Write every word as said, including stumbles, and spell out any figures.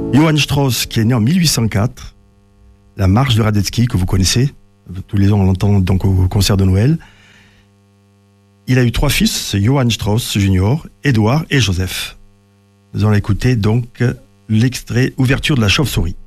Johann Strauss, qui est né en mille huit cent quatre, la marche de Radetzky, que vous connaissez, tous les ans on l'entend donc au concert de Noël. Il a eu trois fils, Johann Strauss junior, Édouard et Joseph. Nous allons écouter donc l'extrait Ouverture de la chauve-souris.